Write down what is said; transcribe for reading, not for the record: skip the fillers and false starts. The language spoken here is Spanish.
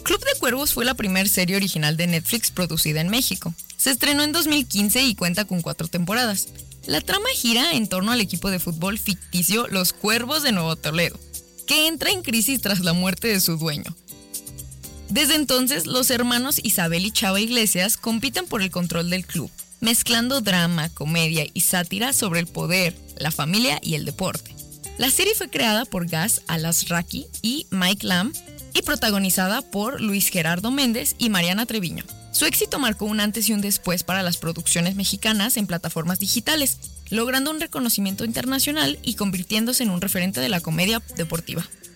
Club de Cuervos fue la primera serie original de Netflix producida en México. Se estrenó en 2015 y cuenta con 4 temporadas. La trama gira en torno al equipo de fútbol ficticio Los Cuervos de Nuevo Toledo, que entra en crisis tras la muerte de su dueño. Desde entonces, los hermanos Isabel y Chava Iglesias compiten por el control del club, mezclando drama, comedia y sátira sobre el poder, la familia y el deporte. La serie fue creada por Gaz Alasraqui y Mike Lam y protagonizada por Luis Gerardo Méndez y Mariana Treviño. Su éxito marcó un antes y un después para las producciones mexicanas en plataformas digitales, logrando un reconocimiento internacional y convirtiéndose en un referente de la comedia deportiva.